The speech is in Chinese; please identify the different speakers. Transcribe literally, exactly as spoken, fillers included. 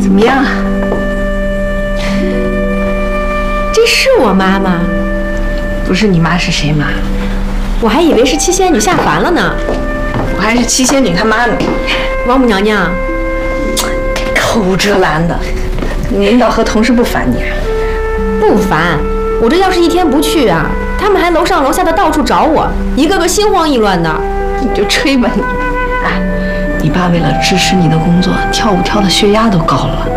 Speaker 1: 怎么样？
Speaker 2: 这是我妈吗？
Speaker 1: 不是你妈是谁妈？
Speaker 2: 我还以为是七仙女下凡了呢。
Speaker 1: 我还是七仙女她妈呢。
Speaker 2: 王母娘娘，
Speaker 1: 口无遮拦的，领导和同事不烦你啊？
Speaker 2: 不烦，我这要是一天不去啊，他们还楼上楼下的到处找我，一个个心慌意乱的。
Speaker 1: 你就吹吧你。哎，你爸为了支持你的工作，跳舞跳的血压都高了。